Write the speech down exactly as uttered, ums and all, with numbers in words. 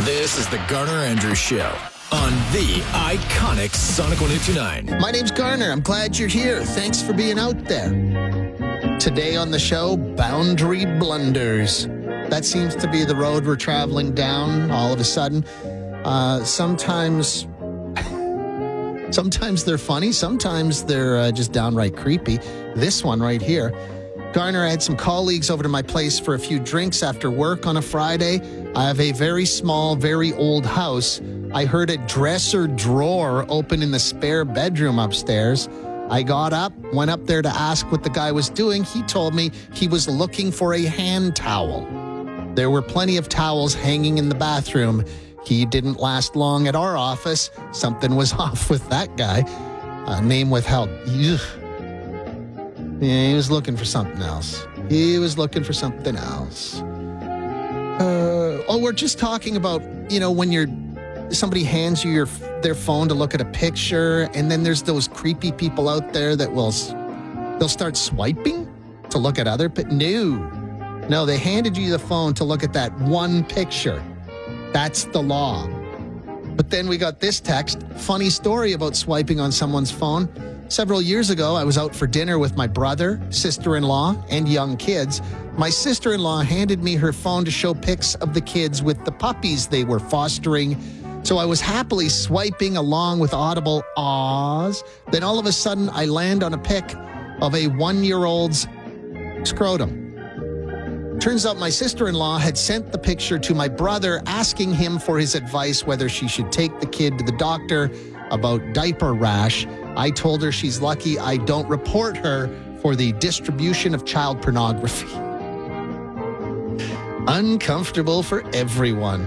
This is the Garner Andrews Show on the iconic Sonic one oh two nine. My name's Garner. I'm glad you're here. Thanks for being out there. Today on the show, boundary blunders. That seems to be the road we're traveling down all of a sudden. Uh, sometimes, sometimes they're funny. Sometimes they're uh, just downright creepy. This one right here. Garner, I had some colleagues over to my place for a few drinks after work on a Friday. I have a very small, very old house. I heard a dresser drawer open in the spare bedroom upstairs. I got up, went up there to ask what the guy was doing. He told me he was looking for a hand towel. There were plenty of towels hanging in the bathroom. He didn't last long at our office. Something was off with that guy. Uh, name withheld. Ugh. Yeah, he was looking for something else. He was looking for something else. Uh, oh, we're just talking about, you know, when you're somebody hands you your their phone to look at a picture, and then there's those creepy people out there that will they'll start swiping to look at other. But no, no, they handed you the phone to look at that one picture. That's the law. But then we got this text. Funny story about swiping on someone's phone. Several years ago, I was out for dinner with my brother, sister-in-law, and young kids. My sister-in-law handed me her phone to show pics of the kids with the puppies they were fostering. So I was happily swiping along with audible ahs. Then all of a sudden, I land on a pic of a one-year-old's scrotum. Turns out my sister-in-law had sent the picture to my brother, asking him for his advice whether she should take the kid to the doctor about diaper rash. I told her she's lucky I don't report her for the distribution of child pornography. Uncomfortable for everyone.